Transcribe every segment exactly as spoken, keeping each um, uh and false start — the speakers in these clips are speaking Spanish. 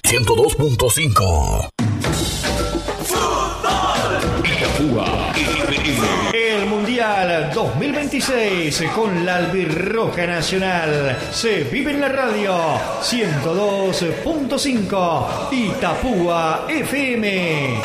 ciento dos punto cinco. El Mundial dos mil veintiséis con la Albirroja Nacional se vive en la radio ciento dos punto cinco Itapúa F M.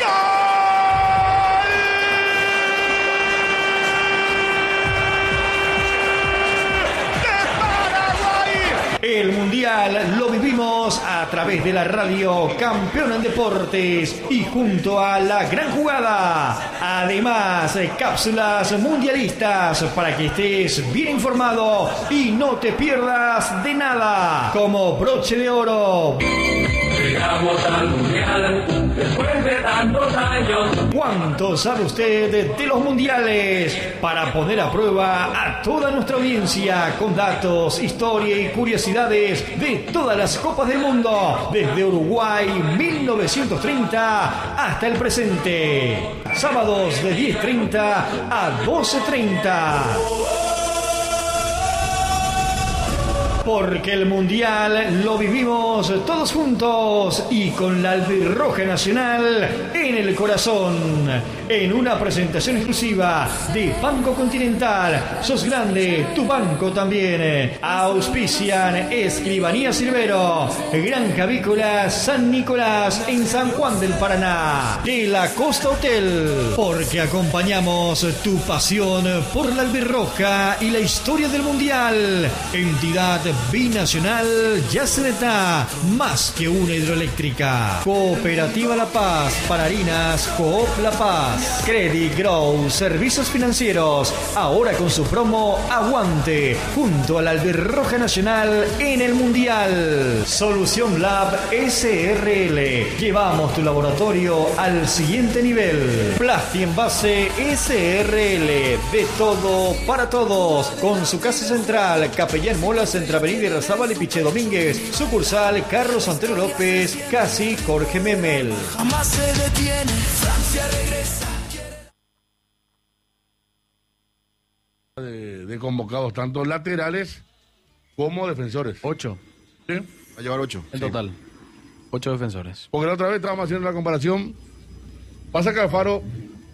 El Mundial lo vivimos a través de la radio Campeona en Deportes y junto a La Gran Jugada. Además, cápsulas mundialistas para que estés bien informado y no te pierdas de nada. Como broche de oro. Llegamos al Mundial después de tantos años. ¿Cuánto sabe usted de los mundiales? Para poner a prueba a toda nuestra audiencia con datos, historia y curiosidades de todas las copas del mundo, desde Uruguay mil novecientos treinta hasta el presente. Sábados de diez treinta a doce treinta. Porque el Mundial lo vivimos todos juntos y con la Albirroja Nacional en el corazón. En una presentación exclusiva de Banco Continental. Sos grande, tu banco también. Auspician Escribanía Silvero, Granja Avícola San Nicolás en San Juan del Paraná. De la Costa Hotel. Porque acompañamos tu pasión por la Albirroja y la historia del Mundial. Entidad binacional Yaceneta, más que una hidroeléctrica. Cooperativa La Paz, para harinas Coop La Paz. Credit Grow, servicios financieros, ahora con su promo Aguante, junto a la Albirroja Nacional en el Mundial. Solución Lab S R L, llevamos tu laboratorio al siguiente nivel. Plasti Envase S R L, de todo para todos, con su casa central, Capellán Molas, entre Avenida Irarrázaval y Piche Domínguez, sucursal Carlos Santero López, casi Jorge Memel. Jamás se detiene, Francia regresa. De, de convocados, tanto laterales como defensores. Ocho. ¿Sí? Va a llevar ocho. En Sí. total. Ocho defensores. Porque la otra vez estábamos haciendo la comparación. Pasa que Alfaro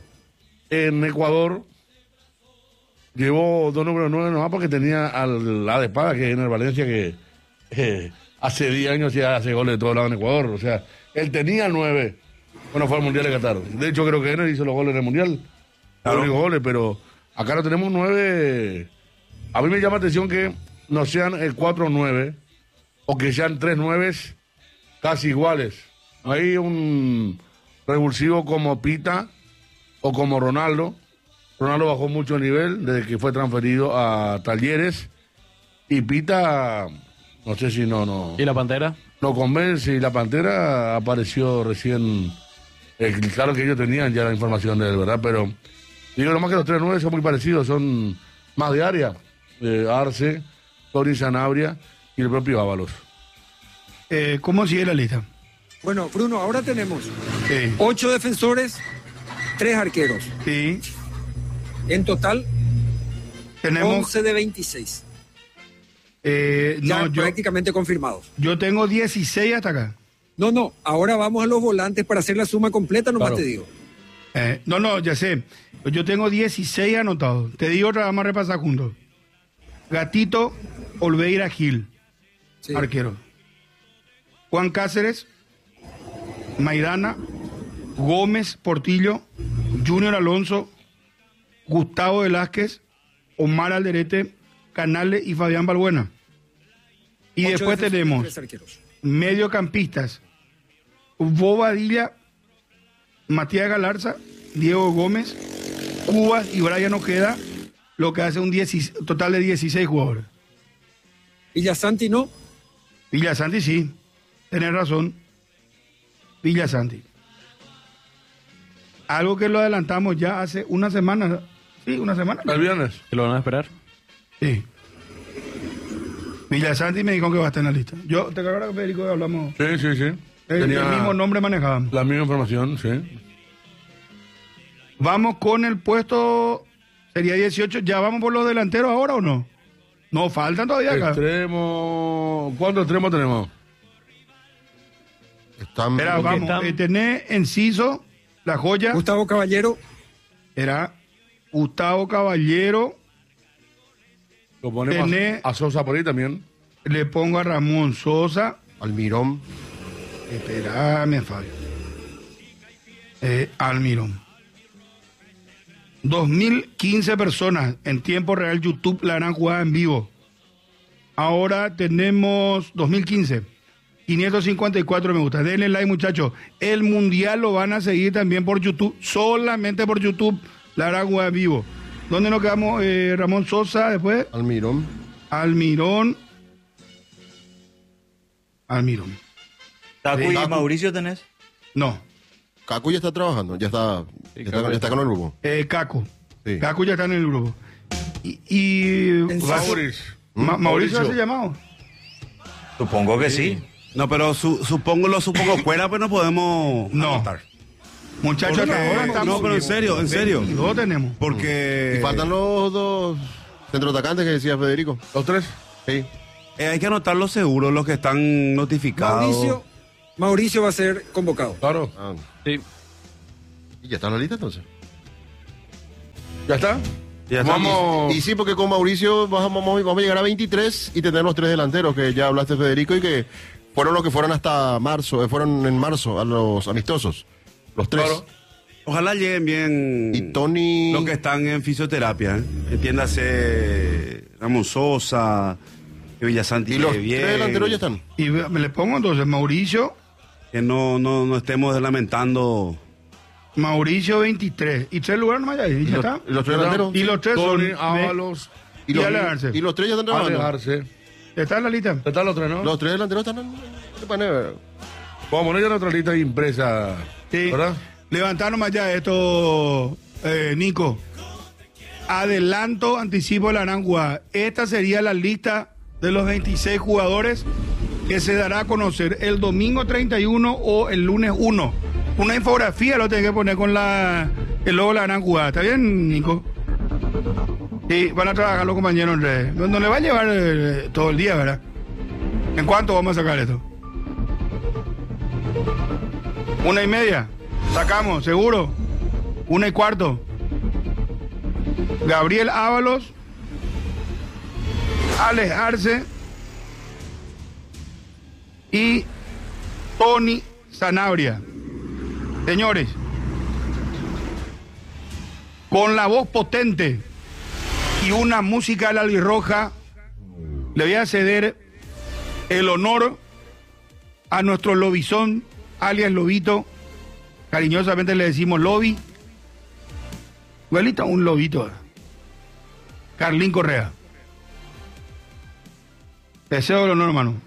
en Ecuador llevó dos números nueve nomás porque tenía al la de espada, que es en el Valencia, que eh, hace diez años ya hace goles de todos lados en Ecuador. O sea, él tenía nueve cuando fue al Mundial de Qatar. De hecho, creo que él hizo los goles en el Mundial. Claro. Los únicos goles, pero acá no tenemos nueve. A mí me llama la atención que no sean el cuatro nueve o que sean tres nueves casi iguales. Hay un revulsivo como Pita o como Ronaldo. Ronaldo bajó mucho el nivel desde que fue transferido a Talleres. Y Pita, no sé si no, no. ¿Y la Pantera? No convence. Y la Pantera apareció recién. Eh, claro que ellos tenían ya la información de él, ¿verdad? Pero digo, nomás que los tres nueve son muy parecidos, son más de área. Eh, Arce, Tony Sanabria y el propio Ábalos. Eh, ¿Cómo sigue la lista? Bueno, Bruno, ahora tenemos Sí. ocho defensores, tres arqueros. Sí. En total, Tenemos. once de veintiséis. eh, Ya no, yo, prácticamente confirmados. yo tengo dieciséis hasta acá. No, no, ahora vamos a los volantes para hacer la suma completa, nomás Claro. te digo. Eh, no, no, ya sé. Yo tengo dieciséis anotados. Te digo otra, vamos a repasar juntos. Gatito Olveira Gil, Sí. arquero. Juan Cáceres, Maidana, Gómez Portillo, Junior Alonso, Gustavo Velázquez, Omar Alderete, Canales y Fabián Balbuena. Y Ocho después defensores, tenemos tres arqueros. mediocampistas: Bobadilla, Matías Galarza, Diego Gómez, Cubas y Brian Ojeda, lo que hace un diez, total de dieciséis jugadores. Villasanti no. Villasanti sí, tenés razón. Villasanti. Algo que lo adelantamos ya hace una semana. Sí, una semana. ¿El viernes? ¿Que lo van a esperar? Sí. Villasanti me dijo que va a estar en la lista. Yo, ¿te acuerdas que Federico hablamos? Sí, sí, sí. El, el mismo nombre manejábamos. la misma información, sí. Vamos con el puesto, sería dieciocho. ¿Ya vamos por los delanteros ahora o no? No, faltan todavía acá. Extremo. ¿Cuántos extremos tenemos? Están... Espera, Porque vamos. están- Eh, tenés Enciso, la joya. Gustavo Caballero, Era Gustavo Caballero. Lo ponemos Tenés- a, a Sosa por ahí también. Le pongo a Ramón Sosa. Almirón. Espérame, Fabio. Eh, Almirón. dos mil quince personas en tiempo real YouTube la harán jugada en vivo. Ahora tenemos dos mil quince. quinientos cincuenta y cuatro me gusta. Denle like, muchachos. El mundial lo van a seguir también por YouTube. Solamente por YouTube la harán jugada en vivo. ¿Dónde nos quedamos? Eh, Ramón Sosa, después. Almirón. Almirón. Almirón. Tacu y Tacu. Mauricio tenés. No. Cacu ya está trabajando, ya está, ya está, ya está con el grupo. Eh, Caco. Sí. Caco ya está en el grupo. Y, y va a ser- Mauricio. Ma- Mauricio Mauricio. hace llamado. Supongo que sí. No, pero su- supongo, lo supongo fuera, pues no podemos No. anotar. Muchachos, Porque- hasta ahora estamos. no, pero en serio, en serio. Dos tenemos. Porque Y faltan los dos centroatacantes que decía Federico. ¿Los tres? Sí. eh, hay que anotarlo seguro, los que están notificados. Mauricio, Mauricio va a ser convocado. Claro. Ah, Sí. ¿y ya está en la lista entonces? ¿Ya está? Ya está. Vamos. Y sí, porque con Mauricio vamos, vamos, vamos a llegar a veintitrés y tener los tres delanteros que ya hablaste, Federico, y que fueron los que fueron hasta marzo, eh, fueron en marzo a los amistosos. Los tres. Claro. Ojalá lleguen bien Y Tony... los que están en fisioterapia. ¿eh? Entiéndase Ramón Sosa, que Villasanti Y los llegue bien, tres delanteros ya están. Y ve- me le pongo entonces Mauricio. que no, no, no estemos lamentando. Mauricio veintitrés. Y tres lugares nomás ya. Y ya los- está. y los tres delanteros. Y los tres Tony, son. Ábalos, Y Y los, Alejarse. y los tres ya están trabajando. Alejarse. ¿Está en la lista? ¿Ya están los tres, no? Los tres delanteros están en en Paneva. Vamos a poner ya nuestra lista impresa. Sí. ¿Verdad? Levantar nomás ya esto, eh, Nico. Adelanto, anticipo la gran jugada. Esta sería la lista de los veintiséis jugadores que se dará a conocer el domingo treinta y uno o el lunes uno. Una infografía lo tengo que poner con la el logo de la gran jugada. ¿Está bien, Nico? Sí, van a trabajar los compañeros en redes. No, no le va a llevar eh, todo el día, ¿verdad? ¿En cuánto vamos a sacar esto? Una y media. Sacamos, seguro. Una y cuarto. Gabriel Ábalos. Alejarse. Y Tony Sanabria. Señores, con la voz potente y una música albirroja, le voy a ceder el honor a nuestro lobizón, alias Lobito. Cariñosamente le decimos Lobi. Abuelita, un lobito. Carlín Correa. Deseo el honor, hermano.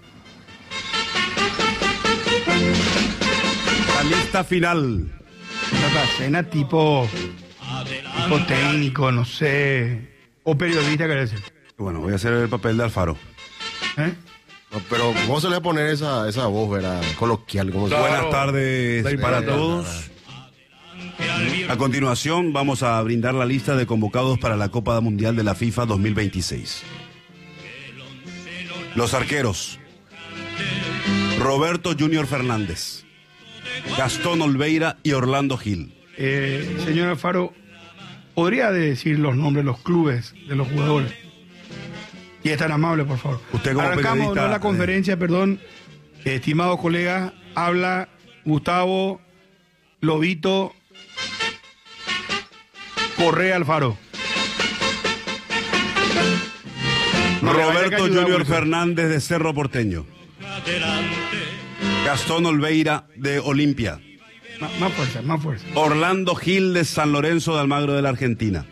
La lista final. Una cena tipo, tipo técnico, no sé. O periodista, que decir. Bueno, voy a hacer el papel de Alfaro. ¿Eh? No, pero ¿cómo se le va a poner esa, esa voz, verdad? Coloquial. ¿Cómo se- Claro. Buenas tardes La para imprenta. todos. A continuación vamos a brindar la lista de convocados para la Copa Mundial de la FIFA dos mil veintiséis. Los arqueros: Roberto Junior Fernández, Gastón Olveira y Orlando Gil. Eh, señor Alfaro, ¿podría decir los nombres de los clubes de los jugadores? Y es tan amable, por favor. Usted como Arrancamos periodista, ¿no? la eh. conferencia, perdón. Estimados colegas, habla Gustavo Lobito Correa Alfaro. No le vaya que Roberto ayudar, Junior Wilson. Fernández de Cerro Porteño. Gastón Olveira de Olimpia. Más, más fuerza, más fuerza. Orlando Gil de San Lorenzo de Almagro de la Argentina.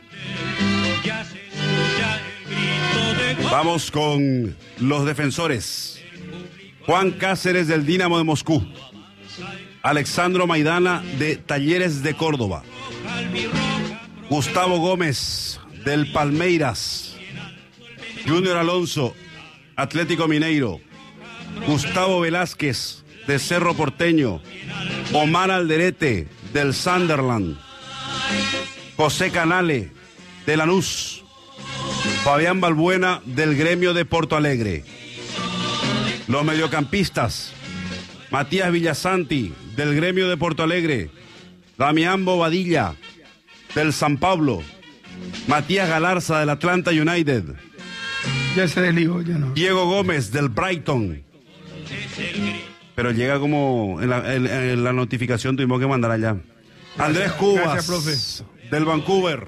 Vamos con los defensores. Juan Cáceres del Dinamo de Moscú. Alexandro Maidana de Talleres de Córdoba. Gustavo Gómez del Palmeiras. Junior Alonso, Atlético Mineiro. Gustavo Velázquez de Cerro Porteño. Omar Alderete del Sunderland. José Canale de Lanús. Fabián Balbuena del Gremio de Porto Alegre. Los mediocampistas: Matías Villasanti, del Gremio de Porto Alegre. Damián Bobadilla, del San Pablo. Matías Galarza, del Atlanta United. Ya se desligó, ya no. Diego Gómez, del Brighton. Pero llega como en la, en, en la notificación tuvimos que mandar allá. Andrés Cubas, Gracias, profe. del Vancouver.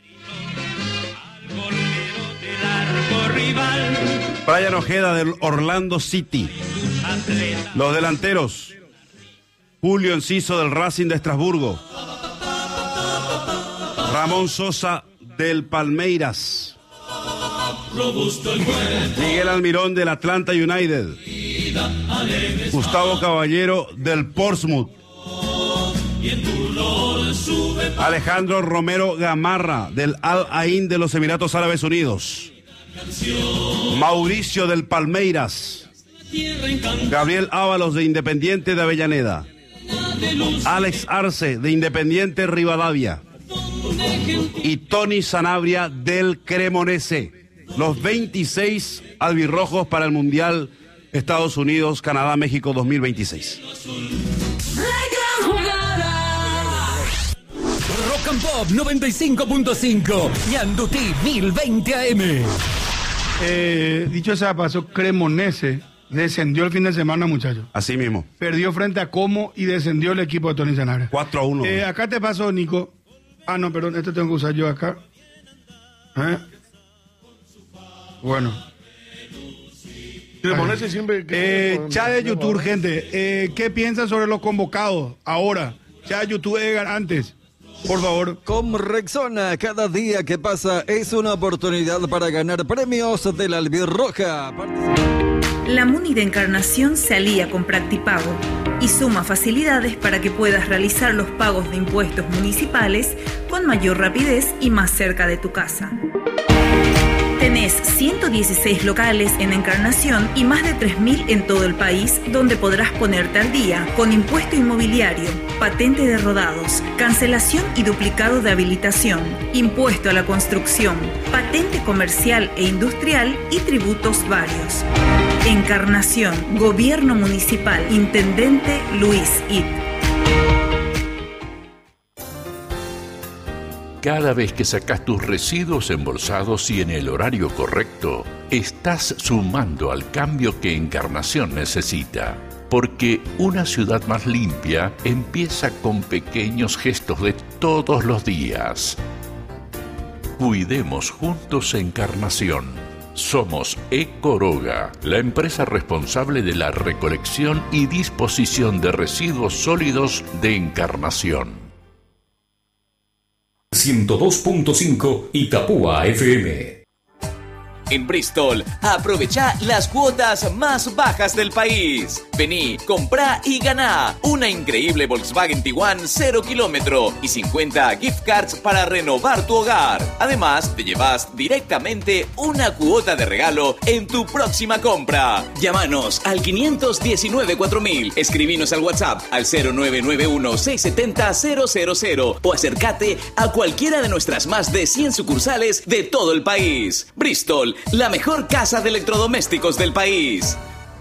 Brian Ojeda, del Orlando City. Los delanteros: Julio Enciso, del Racing de Estrasburgo. Ramón Sosa, del Palmeiras. Miguel Almirón, del Atlanta United. Gustavo Caballero, del Portsmouth. Alejandro Romero Gamarra, del Al Ain de los Emiratos Árabes Unidos. Mauricio, del Palmeiras. Gabriel Ábalos, de Independiente de Avellaneda. Alex Arce, de Independiente Rivadavia. Y Tony Sanabria, del Cremonese. Los veintiséis albirrojos para el Mundial Estados Unidos, Canadá, México dos mil veintiséis. Rock and Pop noventa y cinco punto cinco y Anduti mil veinte A M. Eh, dicho sea paso, Cremonese descendió el fin de semana, muchachos. Así mismo. Perdió frente a Como y descendió el equipo de Tony Sanabria. cuatro a uno. Eh, acá te paso, Nico. Ah, no, perdón, esto tengo que usar yo acá. ¿Eh? Bueno. Cremonese siempre... Eh, chat de YouTube, gente. Eh, ¿Qué piensan sobre los convocados ahora? Chat de YouTube, Edgar, antes. Por favor. Con Rexona, cada día que pasa es una oportunidad para ganar premios de la Albirroja. La Muni de Encarnación se alía con Practipago y suma facilidades para que puedas realizar los pagos de impuestos municipales con mayor rapidez y más cerca de tu casa. Tenés ciento dieciséis locales en Encarnación y más de tres mil en todo el país, donde podrás ponerte al día con impuesto inmobiliario, patente de rodados, cancelación y duplicado de habilitación, impuesto a la construcción, patente comercial e industrial y tributos varios. Encarnación, Gobierno Municipal, Intendente Luis It. Cada vez que sacas tus residuos embolsados y en el horario correcto, estás sumando al cambio que Encarnación necesita. Porque una ciudad más limpia empieza con pequeños gestos de todos los días. Cuidemos juntos Encarnación. Somos Ecoroga, la empresa responsable de la recolección y disposición de residuos sólidos de Encarnación. ciento dos punto cinco Itapúa F M. En Bristol, aprovecha las cuotas más bajas del país. Vení, comprá y ganá una increíble Volkswagen Tiguan cero kilómetro y cincuenta gift cards para renovar tu hogar. Además, te llevas directamente una cuota de regalo en tu próxima compra. Llámanos al quinientos diecinueve cuatro mil, escribinos al WhatsApp al cero nueve nueve uno seis siete cero cero cero cero o acércate a cualquiera de nuestras más de cien sucursales de todo el país. Bristol, la mejor casa de electrodomésticos del país.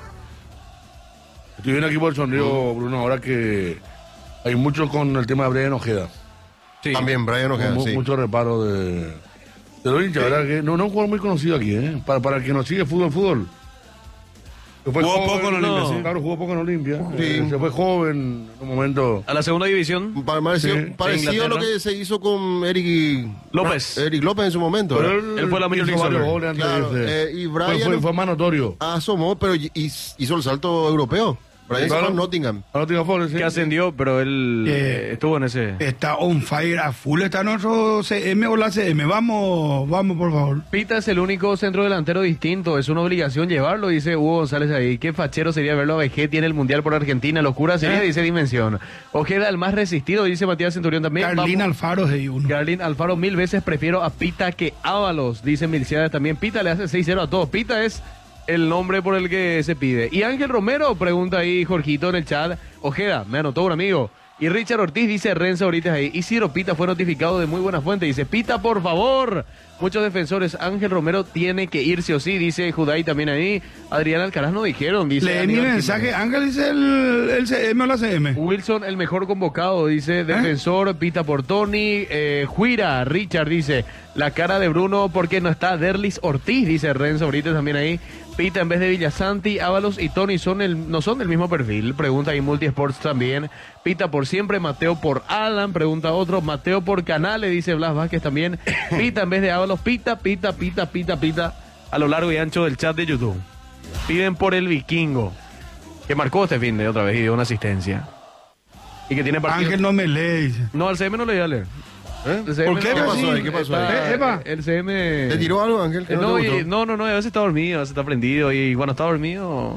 Estoy viendo aquí por el sondeo, Bruno, ahora que hay mucho con el tema de Brian Ojeda. Sí. También Brian Ojeda, Mu- sí. Mucho reparo de, de los hinchas, ¿verdad? Que no, no es un jugador muy conocido aquí, ¿eh? Para, para el que nos sigue fútbol, fútbol. Se fue Jugó joven, poco en Olimpia, no. sí. Claro, jugó poco en Olimpia. Sí. Eh, se fue joven en un momento. A la segunda división. Pa- Parecido, Sí. parecido a lo que se hizo con Eric López. Eric López en su momento. Pero ¿verdad? Él fue la Major hizo League varios Soccer. goles antes Claro, de irse. eh, y Fue- Brian- fue, fue más notorio. Asomó, pero hi- hizo el salto europeo. Brian Claro. se fue a Nottingham. A Nottingham Forest, sí. Que ascendió, pero él Eh, eh, estuvo en ese. Está on fire a full, está nuestro C M o la C M. Vamos, vamos, por favor. Pita es el único centro delantero distinto, es una obligación llevarlo, dice Hugo González ahí. Qué fachero sería verlo a V G, tiene el Mundial por Argentina, locura sería, ¿Eh? dice Dimensión. Ojeda, el más resistido, dice Matías Centurión también. Carlín Vamos. Alfaro es de uno. Carlín Alfaro, mil veces prefiero a Pita que Ábalos, dice Milciades también. Pita le hace seis cero a todos. Pita es el nombre por el que se pide. Y Ángel Romero, pregunta ahí Jorgito en el chat. Ojeda, me anotó un amigo. Y Richard Ortiz dice, Renzo ahorita ahí, Isidro Pita fue notificado de muy buena fuente, dice, Pita, por favor. Muchos defensores, Ángel Romero tiene que ir sí o sí, dice Juday también ahí. Adrián Alcaraz no dijeron, dice. Lee mi mensaje, Ángel dice el, el C M o la C M. Wilson, el mejor convocado, dice, defensor, ¿Eh? Pita por Tony. Eh, Juira, Richard dice, la cara de Bruno porque no está Derlis Ortiz, dice Renzo ahorita también ahí. Pita en vez de Villasanti, Ábalos y Tony son el, no son del mismo perfil, pregunta ahí Multisports también. Pita por siempre, Mateo por Alan, pregunta otro, Mateo por Canales, dice Blas Vázquez también. Pita en vez de Ábalos, Pita, Pita, Pita, Pita, Pita, a lo largo y ancho del chat de YouTube. Piden por el Vikingo, que marcó este fin de otra vez y dio una asistencia. Y que tiene partido. Ángel no me lee, dice. No, al C M no le iba a leer. ¿Eh? El C M ¿Por qué? no- ¿Qué pasó ahí? ¿Qué pasó ahí? Está- Eh, Epa. El C M... ¿Te tiró algo, Ángel? que Eh, no No, te y- gustó? no, no, no, a veces está dormido, a veces está prendido y cuando está dormido...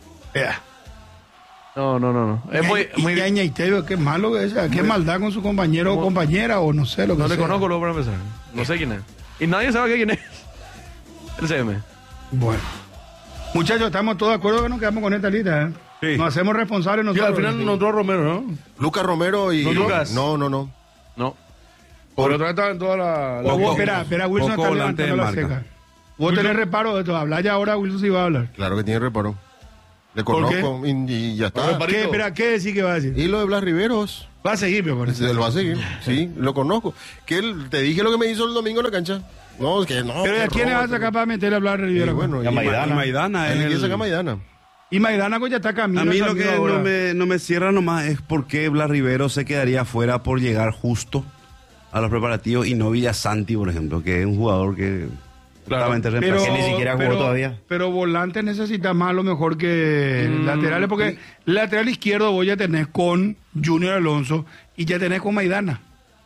No, no, no, no. Es muy... muy Yaña y Tevio, qué malo que es, qué maldad con su compañero o compañera o no sé lo que No le sea. conozco luego para empezar. No sé quién es. Y nadie sabe quién es. El C M. Bueno. Muchachos, estamos todos de acuerdo que nos quedamos con esta lista, ¿eh? Nos hacemos responsables Y nosotros. al final no entró Romero, ¿no? Lucas Romero y... ¿No, Lucas? No, no, no. No. Por otra vez estaba en toda la... la- O vos, espera, espera, Wilson Poco está volante levantando de la marca. seca. Vos tenés reparo de esto. Habla ya ahora, Wilson sí va a hablar. Claro que tiene reparo. Le ¿Por qué? conozco y, y ya está. ¿Qué, espera, ¿qué decir que va a decir? Y lo de Blas Riveros. Va a seguir, pero con eso. Se lo va a seguir, sí, lo conozco. Que él, te dije lo que me hizo el domingo en la cancha. No, es que no. Pero ¿y a que quién le robo, vas a sacar para meterle a hablar a Rivera? Y bueno, Y a Maidana. Maidana Él es quiere el- sacar a Maidana. Y Maidana pues ya está camino. A mí es lo que amigo ahora. no me, no me cierra nomás es por qué Blas Rivero se quedaría fuera por llegar justo a los preparativos y no Villasanti, por ejemplo, que es un jugador que claramente reemplaza. pero, Pero volante necesita más a lo mejor que Mm, laterales, porque lateral izquierdo vos ya tenés con Junior Alonso y ya tenés con Maidana.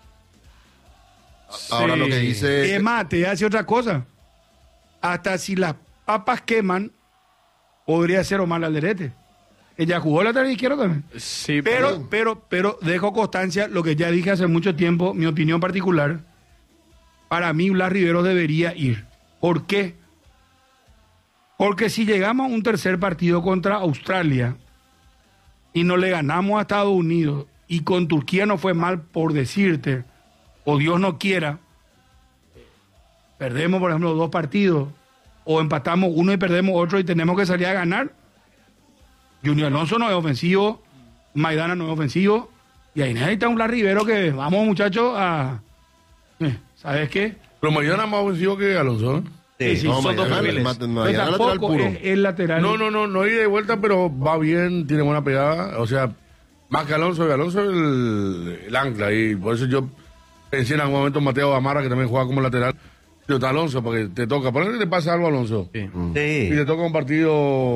Ahora Sí. lo que dice... Es más, te hace otra cosa. Hasta si las papas queman, podría ser Omar Alderete. Ella jugó lateral izquierdo también. Sí, pero, pero, pero dejo constancia lo que ya dije hace mucho tiempo, mi opinión particular. Para mí, Blas Riveros debería ir. ¿Por qué? Porque si llegamos a un tercer partido contra Australia y no le ganamos a Estados Unidos y con Turquía no fue mal por decirte, o Dios no quiera, perdemos, por ejemplo, dos partidos, o empatamos uno y perdemos otro y tenemos que salir a ganar. Junior Alonso no es ofensivo, Maidana no es ofensivo, y ahí necesita un Blas Rivero que, vamos muchachos, a... eh, ¿sabes qué? Pero Maidana es más ofensivo que Alonso, ¿eh? Sí, sí, No, son dos Maidana- perfiles. Ma- Pero Maidana lateral tampoco puro. es el lateral. No, no, no, no ida de vuelta, pero va bien, tiene buena pegada. O sea, más que Alonso, y Alonso es el, el ancla. Y por eso yo pensé en algún momento en Mateo Gamarra, que también juega como lateral. Pero está Alonso, porque te toca. Por que te pasa algo a Alonso. Sí. Y te toca un partido.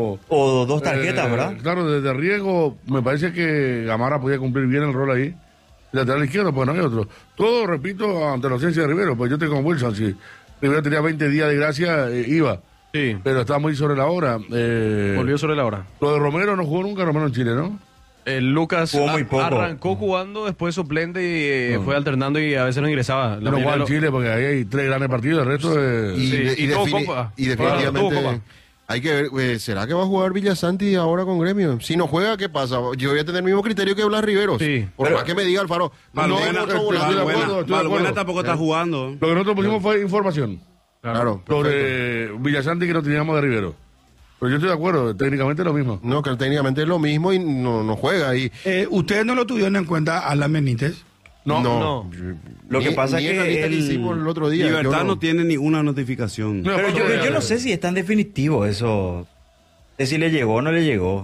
O dos tarjetas, eh, ¿verdad? Claro, desde riesgo, me parece que Gamarra podía cumplir bien el rol ahí. Lateral izquierdo, pues no hay otro. Todo, repito, ante la ausencia de Rivero. Pues yo estoy con Wilson. Si Rivero tenía veinte días de gracia, eh, iba. Sí. Pero está muy sobre la hora. Eh, Volvió sobre la hora. Lo de Romero no jugó nunca Romero en Chile, ¿no? El Lucas Jugó muy a- poco. arrancó jugando, después suplente y eh, No. fue alternando y a veces no ingresaba. La No juega en primera- Chile porque ahí hay tres grandes partidos, el resto es... Y, Sí, de- y y tuvo defini- copa. y Tuvo definitivamente copa. hay que ver, eh, ¿será que va a jugar Villasanti ahora con Gremio? Si no juega, ¿qué pasa? Yo voy a tener el mismo criterio que Blas Riveros. Sí. Por Pero- más que me diga Alfaro, no, Valbuena, no, otro estoy volante. de acuerdo, Valbuena, estoy de Valbuena acuerdo. tampoco está jugando. Lo que nosotros pusimos fue información Claro, sobre Villasanti que no teníamos de Rivero. Pero yo estoy de acuerdo, técnicamente es lo mismo. No, que técnicamente es lo mismo y no, no juega. Y, Eh, ¿Ustedes no lo tuvieron en cuenta a Alan Benítez? No, no. Lo que Ni- pasa ni es en la que lista el- hicimos el otro día. Libertad yo no tiene ninguna notificación. No, Pero aparte yo, de- yo no sé si es tan definitivo eso. De si le llegó o no le llegó.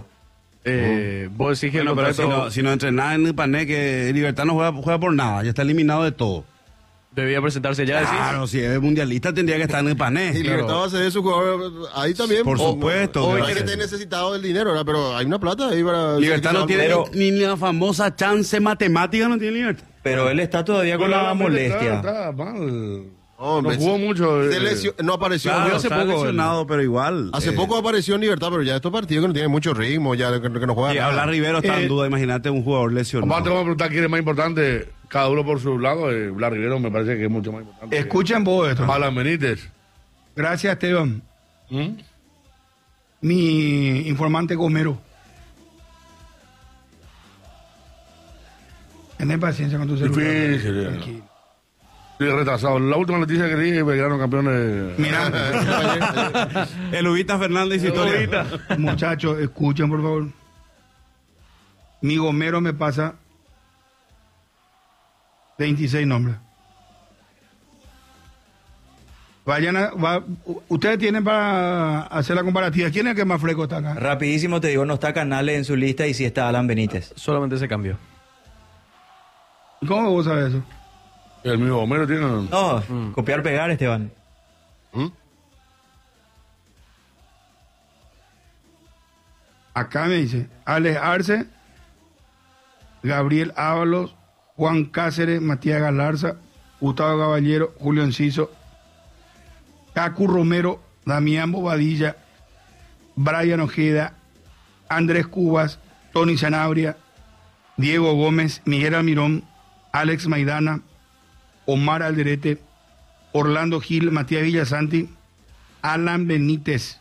Eh, vos decís que el Bueno, pero si contrato no, si no entrenaba en el Pané, que Libertad no juega, juega por nada, ya está eliminado de todo. debía presentarse ya. decís. Claro, si es mundialista tendría que estar en el Pané. Y Libertad va a ser su jugador ahí también. Por O- supuesto, o que es va a que ser. esté necesitado del dinero, ¿verdad? Pero hay una plata ahí para... Libertad no tiene Pero- ni, ni la famosa chance matemática, no tiene Libertad. Pero él está todavía con Bueno, la realmente molestia. Está, está mal. No, No me- jugó mucho. se eh, lesio- no apareció. Claro, hace está poco, lesionado, pero igual. hace eh, poco apareció en Libertad, pero ya estos partidos que no tienen mucho ritmo, ya que, que no juegan Y nada. hablar Rivero está Eh, en duda, imagínate un jugador lesionado. Aparte, vamos a preguntar quién es más importante, cada uno por su lado. Eh, Blas Rivero me parece que es mucho más importante. Escuchen vos esto. Alan Benítez. Gracias, Esteban. ¿Mm? Mi informante Gomero. Tenés paciencia con tu celular. Difícil. Tranquilo. Estoy retrasado. La última noticia que dije, Belgrano campeón de... Mira. El Ubita Fernández y historia. Muchachos, escuchen, por favor. Mi gomero me pasa veintiséis nombres. Vayan a, va, ustedes tienen para hacer la comparativa. ¿Quién es el que más fresco está acá? Rapidísimo te digo, no está Canales en su lista y sí está Alan Benítez. Solamente se cambió. ¿Cómo vos sabes eso? El mismo Homero tiene... No, mm. copiar, pegar, Esteban. ¿Mm? Acá me dice Alex Arce, Gabriel Ábalos, Juan Cáceres, Matías Galarza, Gustavo Caballero, Julio Enciso, Cacu Romero, Damián Bobadilla, Brian Ojeda, Andrés Cubas, Tony Sanabria, Diego Gómez, Miguel Almirón, Alex Maidana, Omar Alderete, Orlando Gil, Matías Villasanti, Alan Benítez,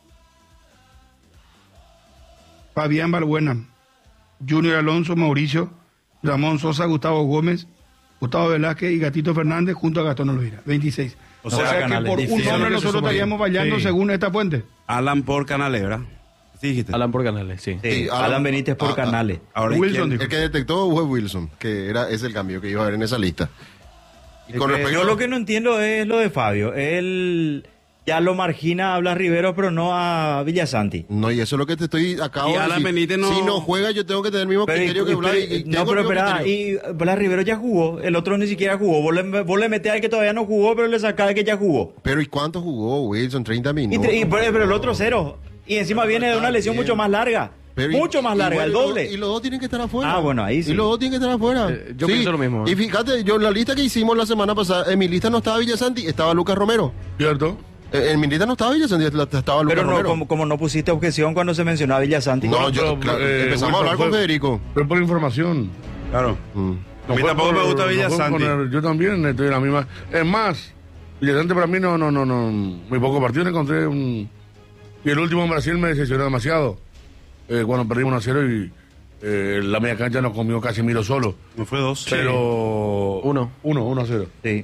Fabián Balbuena, Junior Alonso, Mauricio, Ramón Sosa, Gustavo Gómez, Gustavo Velázquez y Gatito Fernández junto a Gastón Olvera. veintiséis. O O sea, sea, que Canales, por un difícil. nombre nosotros estaríamos bailando Sí. según esta fuente. Alan por Canales, ¿verdad? Sí, dijiste. Alan por Canales, sí. Sí, Sí, Alan, Alan- Benítez por ah, Canales. Ahora, ¿y Wilson quién? dijo. El que detectó fue Wilson, que era ese el cambio que iba a haber en esa lista. Y con Eh, respecto Yo lo que no entiendo es lo de Fabio. Él ya lo margina a Blas Rivero, pero no a Villasanti. No, y eso es lo que te estoy acabo Y de Alan decir. Benítez no- Si no juega, yo tengo que tener el mismo Pero, criterio que y- Blas. pero- y- y no, tengo pero el mismo espera, criterio. y Blas Rivero ya jugó, el otro ni siquiera jugó. Vos le, vos le metés al que todavía no jugó, pero le sacás al que ya jugó. Pero ¿y cuánto jugó Wilson? treinta Y, minutos. tre- y- pero, pero el otro cero. Y encima viene de una lesión mucho más larga. Pero y- mucho más larga, igual el y los- doble. Y los dos tienen que estar afuera. Ah, bueno, ahí sí. Y los dos tienen que estar afuera. Eh, yo pienso lo mismo, ¿eh? Y fíjate, yo en la lista que hicimos la semana pasada, en mi lista no estaba Villasanti, estaba Lucas Romero. ¿Cierto? Eh, En mi lista no estaba Villasanti, estaba Lucas Pero no, Romero. como, como no pusiste objeción cuando se mencionó a Villasanti. No, yo, Pero, claro, eh, empezamos Wilson, a hablar con fue- Federico. Pero por información. Claro. Mm. A mí fue tampoco me por- gusta no fue Villasanti. poner- yo también estoy en la misma. Es más, Villasanti para mí no, no, no, no. Muy pocos partidos encontré un. Y el último en Brasil me decepcionó demasiado. Eh, cuando perdimos uno a cero y eh, la media cancha nos comió Casimiro solo. Me fue dos. Pero. Uno. Uno, uno a cero. Sí.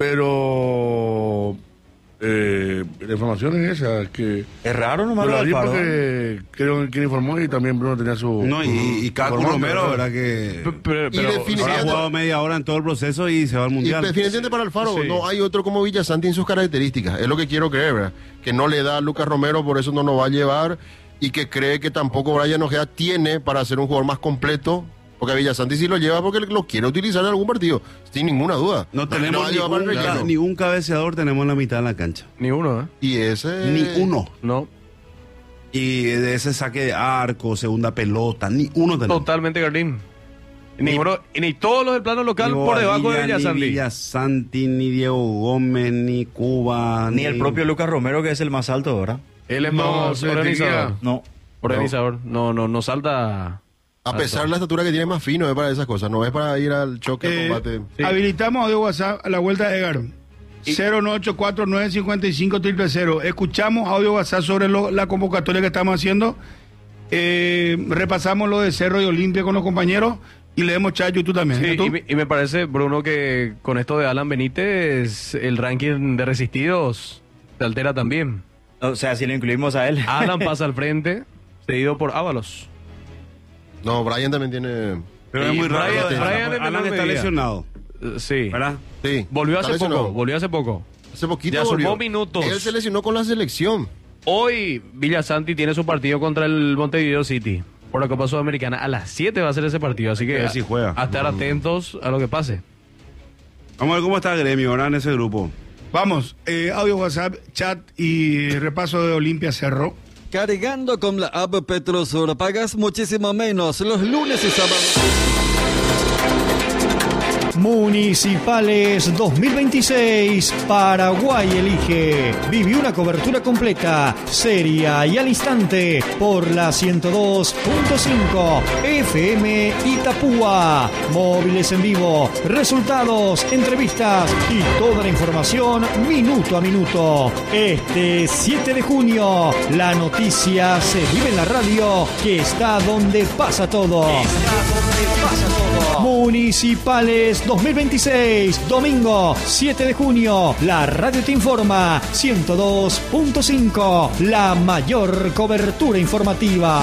Pero. Eh, la información es esa, que. Es raro nomás Yo lo la del vi Faro. porque creo que informó y también Bruno tenía su. No, y, y Caco informante, Romero, ¿verdad? Que P- Pero, Y pero- definitivamente- ahora ha jugado media hora en todo el proceso y se va al Y mundial. definitivamente para Alfaro, Sí. no hay otro como Villasanti en sus características. Es lo que quiero creer, ¿verdad? Que no le da a Lucas Romero, por eso no nos va a llevar. Y que cree que tampoco Brian Ojeda tiene para ser un jugador más completo. Porque a Villasanti sí lo lleva porque lo quiere utilizar en algún partido, sin ninguna duda. No Pero tenemos va a llevar para el ningún, relleno. ningún cabeceador, tenemos en la mitad de la cancha. Ni uno, ¿eh? Y ese. Ni uno. No. Y de ese saque de arco, segunda pelota, ni uno tenemos. Totalmente, Gardín. Ni, ninguno, y ni todos los del plano local Ni por debajo de Bobadilla, Villasanti. Ni Villasanti, ni Diego Gómez, ni Cuba. Ni el propio Lucas Romero, que es el más alto, ¿verdad? Él es No, más se organizador. tenía- No. Organizador. No, no, no salta. A pesar de la estatura que tiene, es más fino, es para esas cosas. No es para ir al choque, Eh, combate. Sí. Habilitamos audio WhatsApp a la vuelta de Edgar. cero nueve ocho cuatro nueve cinco cinco cero cero. Escuchamos audio WhatsApp sobre lo- la convocatoria que estamos haciendo. Eh, repasamos lo de Cerro y Olimpia con los compañeros y leemos chat YouTube también. Sí, ¿tú? y, me, y me parece, Bruno, que con esto de Alan Benítez, el ranking de resistidos se altera también. O sea, si lo incluimos a él. Alan pasa al frente, seguido por Ábalos. No, Brian también tiene. Pero es Y muy raro. Brian- Alan- Brian en Alan menor está medida. lesionado, Eh, Sí. ¿verdad? Sí. Volvió está hace lesionado. poco, volvió hace poco. Hace poquito Ya volvió. sumó minutos. Él se lesionó con la selección. Hoy Villasanti tiene su partido contra el Montevideo City por la Copa Sudamericana. A las siete va a ser ese partido, así que A ver si juega. a estar atentos a lo que pase. Vamos a ver cómo está el gremio, ¿verdad? En ese grupo. Vamos, eh, audio WhatsApp, chat y repaso de Olimpia Cerro. Cargando con la app Petrosur pagas muchísimo menos los lunes y sábados. Municipales dos mil veintiséis, Paraguay elige. Viví una cobertura completa, seria y al instante por la ciento dos punto cinco F M Itapúa. Móviles en vivo, resultados, entrevistas y toda la información minuto a minuto. Este siete de junio, la noticia se vive en la radio, que está donde pasa todo. Está donde pasa todo. Municipales dos mil veintiséis, domingo siete de junio, la radio te informa, ciento dos punto cinco, la mayor cobertura informativa.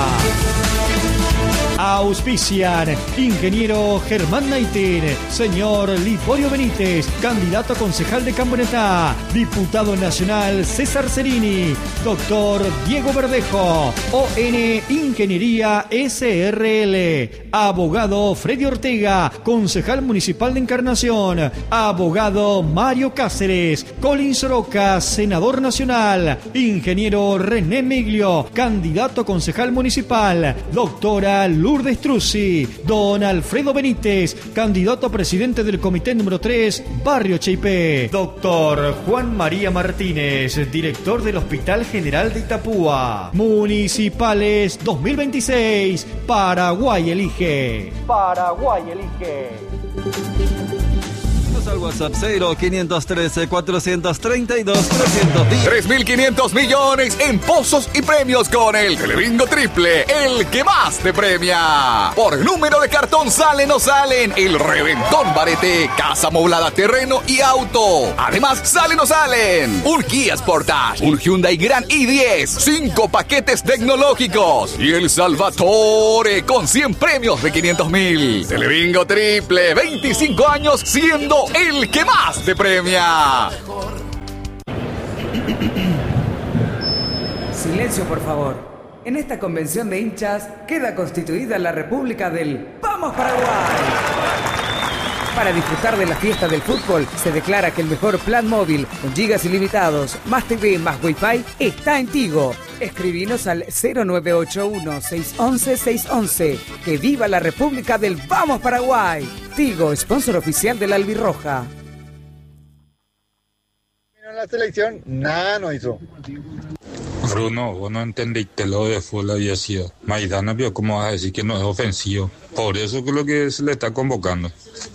Auspician ingeniero Germán Naitin, señor Liborio Benítez, candidato a concejal de Campanetá, diputado nacional César Cerini, doctor Diego Verdejo, O N Ingeniería S R L, abogado Freddy Ortega, concejal municipal de Encarnación, abogado Mario Cáceres, Colin Soroka, senador nacional, ingeniero René Miglio, candidato a concejal municipal, doctora Lourdes Truzzi, don Alfredo Benítez, candidato a presidente del comité número tres, Barrio Cheipé. Doctor Juan María Martínez, director del Hospital General de Itapúa. Municipales dos mil veintiséis, Paraguay elige. Paraguay elige. Al WhatsApp cero quinientos trece, cuatrocientos treinta y dos, trescientos diez. tres mil quinientos millones en pozos y premios con el Telebingo Triple, el que más te premia. Por número de cartón salen o salen el Reventón Barete, casa amoblada, terreno y auto. Además, salen o salen un Kia Sportage, un Hyundai Grand i diez, cinco paquetes tecnológicos y el Salvatore con cien premios de quinientos mil. Telebingo Triple, veinticinco años siendo el que más te premia. Silencio, por favor. En esta convención de hinchas queda constituida la República del ¡Vamos Paraguay! Para disfrutar de la fiesta del fútbol, se declara que el mejor plan móvil con gigas ilimitados, más T V, más Wi-Fi, está en Tigo. Escribinos al cero nueve ocho uno, seis uno uno, seis uno uno. ¡Que viva la República del ¡Vamos Paraguay! Tigo, sponsor oficial de la Albirroja. En la selección, nada no hizo. Bruno, vos no entendiste lo de fútbol había sido. Maidana vio cómo vas a decir que no es ofensivo. Por eso que es lo que se le está convocando.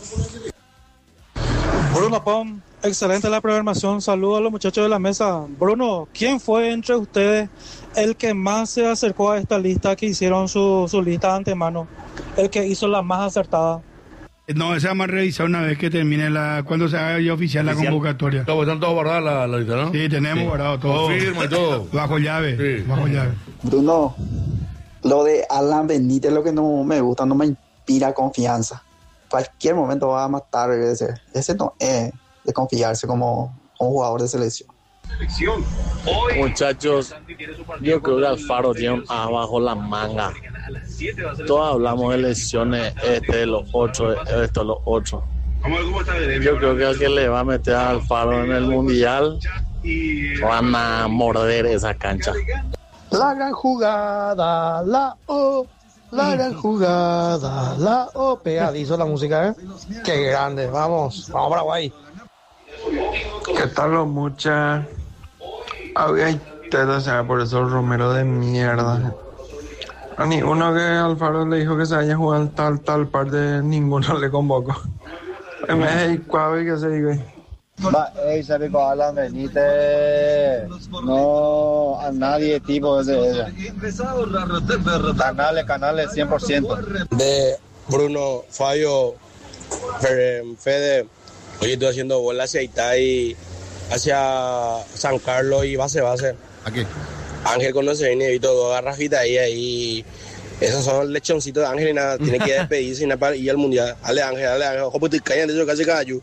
Bruno Pom, excelente la programación. Saludos a los muchachos de la mesa. Bruno, ¿quién fue entre ustedes el que más se acercó a esta lista que hicieron su, su lista de antemano? El que hizo la más acertada. No, esa vamos a revisar una vez que termine la, cuando se haga ya oficial la convocatoria. Todos están todos guardados la, la lista, ¿no? Sí, tenemos sí. guardado todo. Con firma y todo. Bajo llave. Sí. Bajo llave. Bruno, lo de Alan Benítez, lo que no me gusta, no me inspira confianza. Cualquier momento va a matar ese. Ese no es de confiarse como, como jugador de selección. Muchachos, yo creo que Alfaro tiene abajo la manga. Todos hablamos de lesiones, este de los ocho, esto de los ocho. Yo creo que el que le va a meter a Alfaro en el mundial van a morder esa cancha. La gran jugada, la O, la gran jugada, la O. Pegadizo la música, ¿eh? Qué grande, vamos, vamos Paraguay. ¿Qué tal los muchachos? Había intentado por esos Romero de mierda. A ninguno que Alfaro le dijo que se vaya a jugar tal, tal parte, ninguno le convocó. En vez de Cuave que se diga. Va, ey, se picó Alan Benítez. No, a nadie tipo ese. ese. Canales, canales, cien por ciento. De Bruno, Fabio, Fede, hoy estoy haciendo bola hacia Itay, hacia San Carlos y base, base. ¿A qué? Ángel conoce y todo, agarra fita ahí, ahí. Esos son lechoncitos de Ángel y nada, tiene que despedirse y nada para ir al mundial. Dale Ángel, dale Ángel, ojo, pues estoy callando, yo casi callo.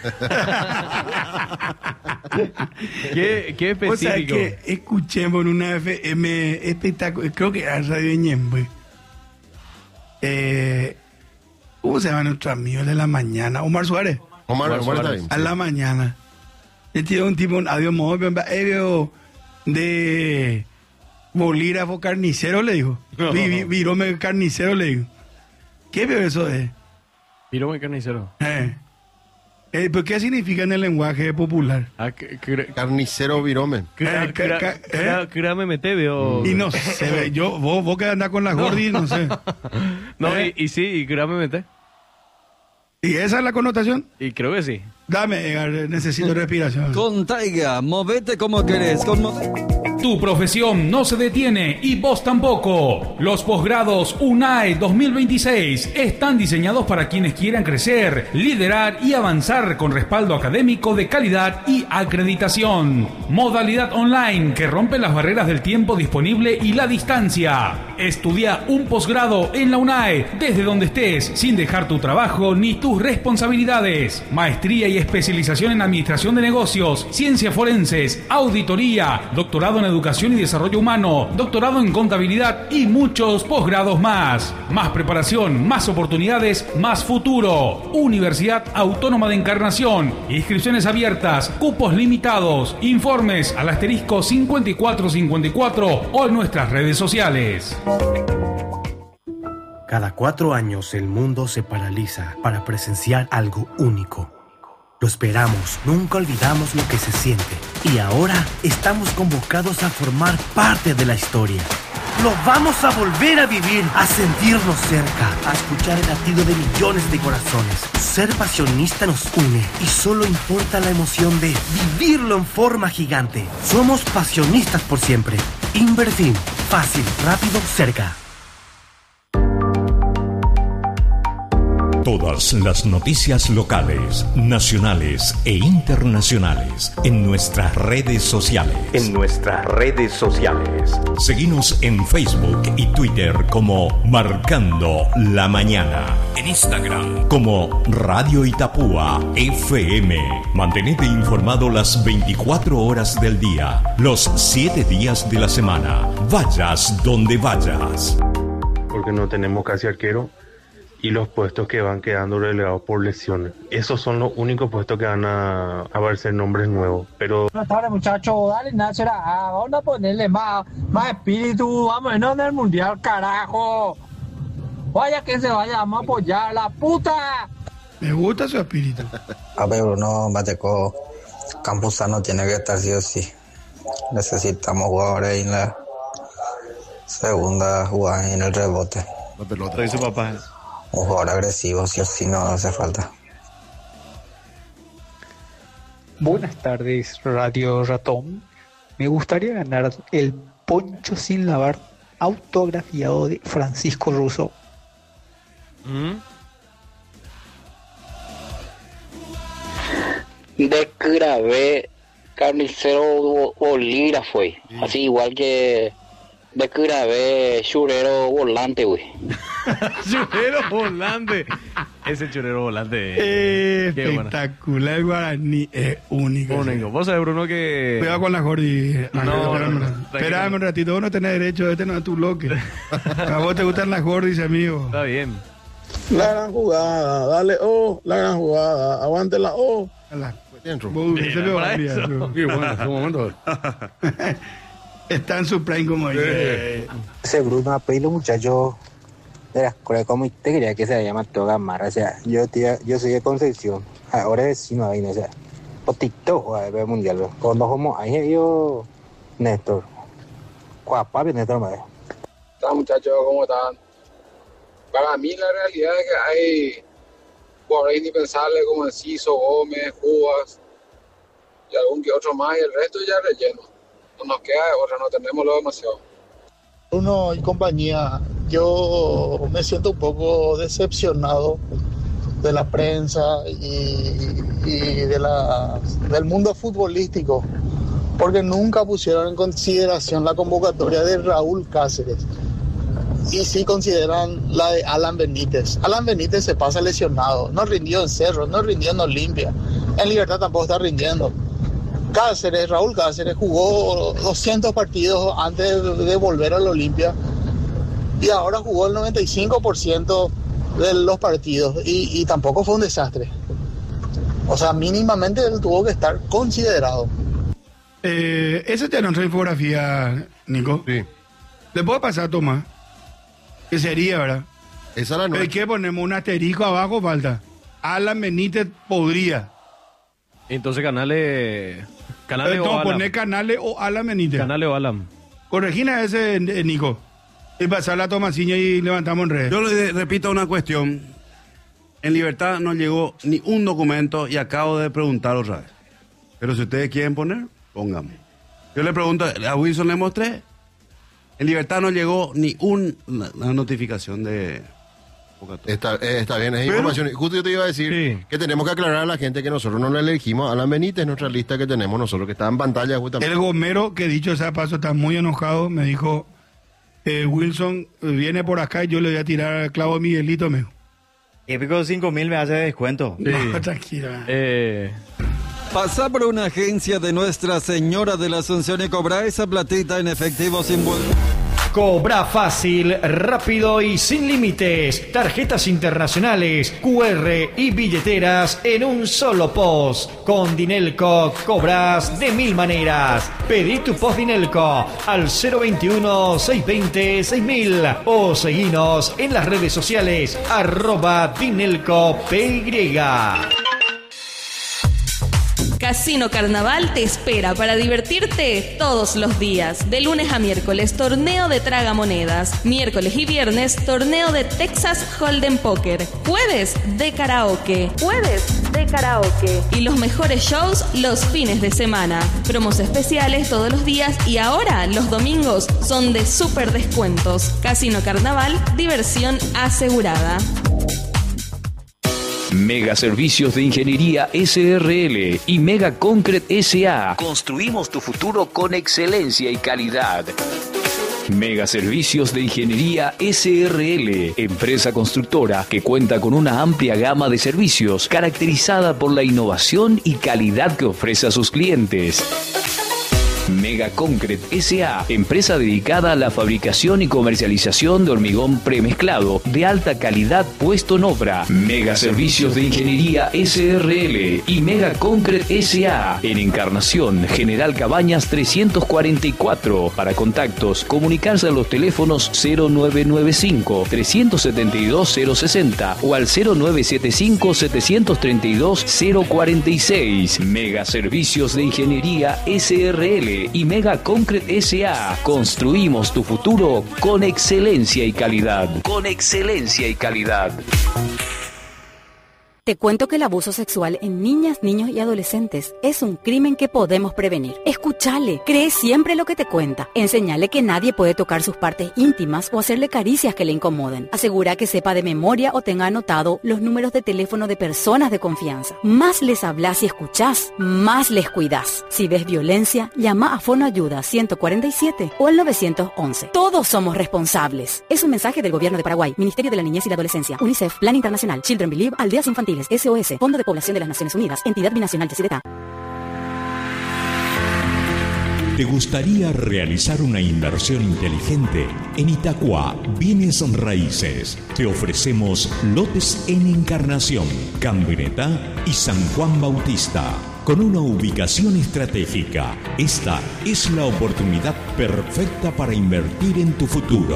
¿Qué, qué específico? O sea, que escuchemos en una F M espectáculo, creo que era Radio Ñembe. Eh, ¿Cómo se llama nuestro amigo de la mañana? Omar Suárez. Omar, Omar está bien. A la mañana. Le tiró un tipo, un audio móvil, de bolígrafo carnicero, le dijo. No. Vi, virome carnicero, le dijo. ¿Qué veo eso de? Virome carnicero. Eh. Eh, ¿Pero qué significa en el lenguaje popular? Ah, que- que- Carnicero virome. Cra- Eh, cra- ca- ca- cra- Créame, me te veo. Y no sé, yo, vos, vos que andás con la Gordi, no sé. No, ¿Eh? y, y sí, y créame, me te. ¿Y esa es la connotación? Y creo que sí. Dame, Edgar, necesito respiración. Con Taiga, movete como querés. Con mo- Tu profesión no se detiene y vos tampoco. Los posgrados UNAE dos mil veintiséis están diseñados para quienes quieran crecer, liderar y avanzar con respaldo académico de calidad y acreditación. Modalidad online que rompe las barreras del tiempo disponible y la distancia. Estudia un posgrado en la UNAE desde donde estés, sin dejar tu trabajo ni tus responsabilidades. Maestría y especialización en administración de negocios, ciencias forenses, auditoría, doctorado en educación y desarrollo humano, doctorado en contabilidad y muchos posgrados más. Más preparación, más oportunidades, más futuro. Universidad Autónoma de Encarnación. Inscripciones abiertas, cupos limitados. Informes al asterisco cincuenta y cuatro cincuenta y cuatro o en nuestras redes sociales. Cada cuatro años el mundo se paraliza para presenciar algo único. Lo esperamos, nunca olvidamos lo que se siente. Y ahora estamos convocados a formar parte de la historia. Lo vamos a volver a vivir, a sentirnos cerca, a escuchar el latido de millones de corazones. Ser pasionista nos une y solo importa la emoción de vivirlo en forma gigante. Somos pasionistas por siempre. Inverfin, fácil, rápido, cerca. Todas las noticias locales, nacionales e internacionales en nuestras redes sociales. En nuestras redes sociales. Seguinos en Facebook y Twitter como Marcando la Mañana. En Instagram como Radio Itapúa F M. Mantenete informado las veinticuatro horas del día, los siete días de la semana. Vayas donde vayas. Porque no tenemos casi arquero. Y los puestos que van quedando relegados por lesiones. Esos son los únicos puestos que van a aparecer nombres nuevos. Pero Buenas tardes, muchachos. Dale, Náchera. Vamos a ponerle más, más espíritu. Vamos a irnos en el mundial, carajo. Vaya que se vaya, vamos a apoyar la puta. Me gusta su espíritu. A ver, Bruno Bateco, Campuzano tiene que estar sí o sí. Necesitamos jugadores en la segunda jugada y en el rebote. La pelota dice papá. Un jugador agresivo, sí o sí, no hace falta. Buenas tardes, Radio Ratón. Me gustaría ganar el poncho sin lavar autografiado de Francisco Russo. Desgrabé carnicero bolígrafo, güey. Así igual que desgrabé churero volante, güey. Churero volante. Ese churero volante. Eh, Qué bueno. espectacular, el guaraní es único. Único. Vos sabés, Bruno, que... Cuidado con la Gordi. No, No, no, no, espérame un ratito, vos no tenés derecho, este no es tu bloque. A vos te gustan las Gordis, amigo. Está bien. La gran jugada, dale O, la gran jugada, aguante la O. Está en su prime como dice. Ese Bruno Apelo, muchacho, de las cosas como te quería que se llama Toga Mara. O sea, yo, tía, yo soy de Concepción, ahora es vecino ahí, o sea, o TikTok, a ver, mundial, cuando como ahí yo, Néstor, guapa, Néstor, madre. Hola muchachos, ¿cómo están? Para mí la realidad es que hay jugadores indispensables como Enciso, Gómez, Cubas y algún que otro más y el resto ya relleno. No nos queda de otra, no tenemos lo demasiado. Bruno y compañía, yo me siento un poco decepcionado de la prensa y, y de la, del mundo futbolístico, porque nunca pusieron en consideración la convocatoria de Raúl Cáceres. Y sí consideran la de Alan Benítez. Alan Benítez se pasa lesionado, no rindió en Cerro, no rindió en Olimpia, en Libertad tampoco está rindiendo. Cáceres, Raúl Cáceres jugó doscientos partidos antes de volver al Olimpia y ahora jugó el noventa y cinco por ciento de los partidos y, y tampoco fue un desastre. O sea, mínimamente él tuvo que estar considerado. Eh, esa te nuestra infografía, Nico. Sí. ¿Le puedo pasar a Tomás? ¿Qué sería, verdad? Esa es la nuestra. ¿Qué ponemos? Un asterisco abajo, falta. Alan Benítez podría. Entonces Canales... Canales o Entonces Alam. poner Canales o Alan Benítez. Canales o Alam. Corregina ese, eh, Nico. Y pasar la Tomasinho y levantamos en redes. Yo le repito una cuestión. En Libertad no llegó ni un documento y acabo de preguntar otra vez. Pero si ustedes quieren poner, pongamos. Yo le pregunto, a Wilson le mostré. En Libertad no llegó ni un, una, una notificación de... Está, eh, está bien, es Pero- información. Justo yo te iba a decir que tenemos que aclarar a la gente que nosotros no le elegimos a Alan Benítez, nuestra lista que tenemos nosotros, que está en pantalla justamente. El gomero, que dicho sea paso, está muy enojado, me dijo, eh, Wilson eh, viene por acá y yo le voy a tirar al clavo a Miguelito, me dijo. Épico cinco mil me hace descuento. No, tranquila. Eh... Pasa por una agencia de Nuestra Señora de la Asunción y cobra esa platita en efectivo sin vuelta. Cobra fácil, rápido y sin límites. Tarjetas internacionales, Q R y billeteras en un solo post. Con Dinelco cobras de mil maneras. Pedí tu post Dinelco al cero veintiuno, seiscientos veinte, seis mil o seguinos en las redes sociales arroba Dinelco P Y. Casino Carnaval te espera para divertirte todos los días. De lunes a miércoles, torneo de tragamonedas. Miércoles y viernes, torneo de Texas Hold'em Poker. Jueves de karaoke. Jueves de karaoke. Y los mejores shows los fines de semana. Promos especiales todos los días y ahora los domingos son de súper descuentos. Casino Carnaval, diversión asegurada. Mega Servicios de Ingeniería S R L y Mega Concrete S A. Construimos tu futuro con excelencia y calidad. Mega Servicios de Ingeniería S R L, empresa constructora que cuenta con una amplia gama de servicios caracterizada por la innovación y calidad que ofrece a sus clientes. Mega Concrete S A, empresa dedicada a la fabricación y comercialización de hormigón premezclado de alta calidad puesto en obra. Mega Servicios de Ingeniería S R L y Mega Concrete S A en Encarnación, General Cabañas trescientos cuarenta y cuatro. Para contactos, comunicarse a los teléfonos cero nueve nueve cinco, tres siete dos, cero sesenta o al cero nueve siete cinco, siete tres dos, cero cuarenta y seis. Mega Servicios de Ingeniería S R L y Mega Concrete S A. Construimos tu futuro con excelencia y calidad. Con excelencia y calidad. Te cuento que el abuso sexual en niñas, niños y adolescentes es un crimen que podemos prevenir. Escúchale, cree siempre lo que te cuenta. Enseñale que nadie puede tocar sus partes íntimas o hacerle caricias que le incomoden. Asegura que sepa de memoria o tenga anotado los números de teléfono de personas de confianza. Más les hablas y escuchás, más les cuidás. Si ves violencia, llama a Fonoayuda ciento cuarenta y siete o al nueve once. Todos somos responsables. Es un mensaje del Gobierno de Paraguay, Ministerio de la Niñez y la Adolescencia, UNICEF, Plan Internacional, Children Believe, Aldeas Infantiles, S O S, Fondo de Población de las Naciones Unidas, Entidad Binacional Yacyretá. ¿Te gustaría realizar una inversión inteligente? En Itacua, Bienes Raíces, te ofrecemos lotes en Encarnación, Cambreta y San Juan Bautista. Con una ubicación estratégica, esta es la oportunidad perfecta para invertir en tu futuro.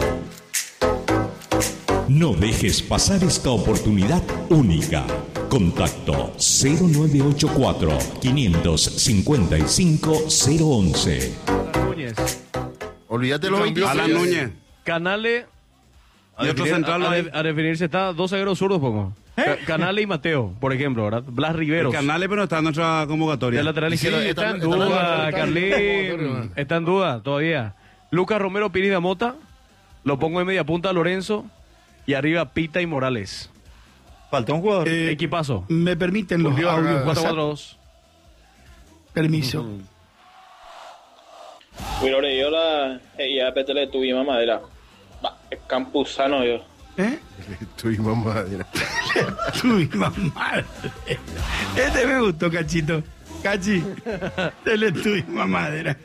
No dejes pasar esta oportunidad única. Contacto cero nueve ocho cuatro, cinco cinco cinco, cero once. Olvídate los veintiocho. Alan Núñez. Canales. Y otro central a, a, ahí. a definirse está dos zagueros zurdos, poco. Ca- Canales y Mateo, por ejemplo, ¿verdad? Blas Riveros. El Canales, pero está en nuestra convocatoria. De lateral Sí, izquierdo. está- está, en está en la duda, convocatoria. Carlín. Está en duda todavía. Lucas Romero, Piris de Mota. Lo pongo en media punta a Lorenzo. Y arriba Pita y Morales. Faltó un jugador. Eh, Equipazo. Me permiten los Volvió a audios. cuatro WhatsApp. cuatro dos. Permiso. Bueno, yo la ya petele tuvimos madera. Va, es campusano yo. ¿Eh? Tuvimos madera. Tuvimos madre. Este me gustó, Cachito. Cachi, te le tuvimos madera.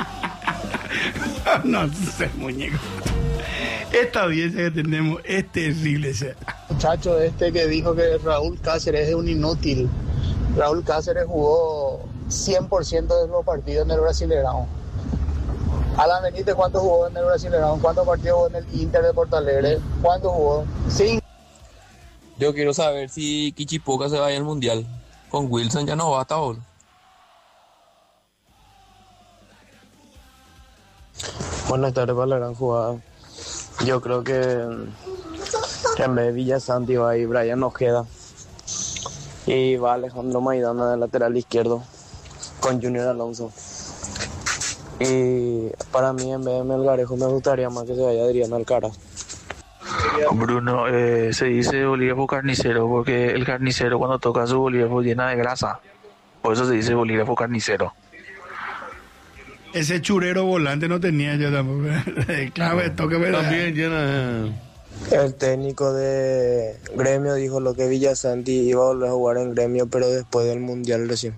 No sé, muñeco. Esta audiencia que tenemos es terrible. Ese. Muchacho este que dijo que Raúl Cáceres es un inútil. Raúl Cáceres jugó cien por ciento de los partidos en el Brasileirão. Alan Benítez, ¿cuánto jugó en el Brasileirão? ¿Cuántos partidos jugó en el Inter de Porto Alegre? ¿Cuánto jugó? Cinco. Yo quiero saber si Kichipoca se va a ir al Mundial. Con Wilson ya no basta, boludo. Buenas tardes para la gran jugada. Yo creo que en vez de Villasanti va a ir Brian Ojeda y va Alejandro Maidana de lateral izquierdo con Junior Alonso. Y para mí en vez de Melgarejo me gustaría más que se vaya Adrián Alcaraz. Bruno, eh, se dice bolígrafo carnicero porque el carnicero cuando toca su bolígrafo llena de grasa. Por eso se dice bolígrafo carnicero. Ese churero volante no tenía yo tampoco. Clave, toque verdad. También llena. El técnico de Gremio dijo lo que Villasanti iba a volver a jugar en Gremio, pero después del Mundial recién.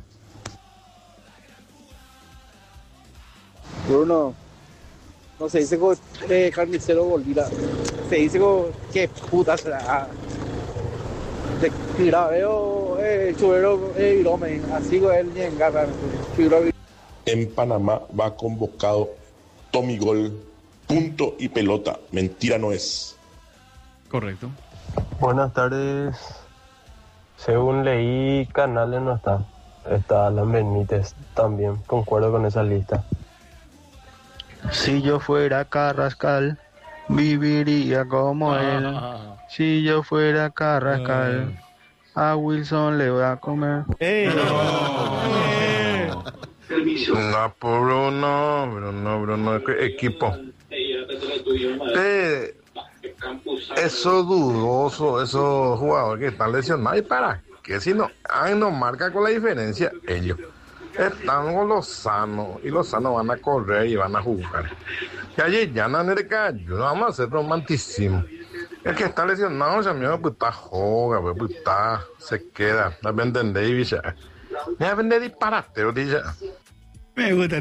Bruno, no se dice como eh, carnicero Bolívar, se dice como qué puta será. De Piraveo, eh, churero, eh, virome, así con él ni en garra. En Panamá va convocado Tommy Gol, punto y pelota. Mentira no es. Correcto. Buenas tardes. Según leí, Canales no está. Está Alan Benítez también. Concuerdo con esa lista. Si yo fuera Carrascal, viviría como él. Si yo fuera Carrascal, a Wilson le voy a comer. No, por Bruno, Bruno, Bruno, ¿qué equipo? Eh, eso dudoso, esos jugadores que están lesionados, ¿y para qué? Si no, ay, no marca con la diferencia ellos. Están con los sanos, y los sanos van a correr y van a jugar. Y allí ya no vamos a hacer romanticismo. El que está lesionado, ya me pues está joga, pues está, se queda, no me entendéis, ya. Me va a vender disparatero, ya. Me gusta.